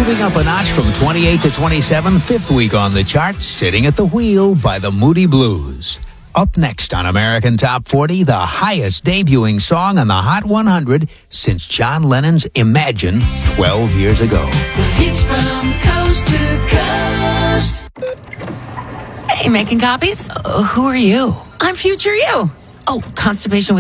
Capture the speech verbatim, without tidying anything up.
moving up a notch from twenty-eight to twenty-seven, fifth week on the chart, Sitting at the Wheel by the Moody Blues. Up next on American Top forty, the highest debuting song on the Hot one hundred since John Lennon's Imagine twelve years ago. Hits from coast to coast. Hey, making copies? Uh, who are you? I'm future you. Oh, constipation with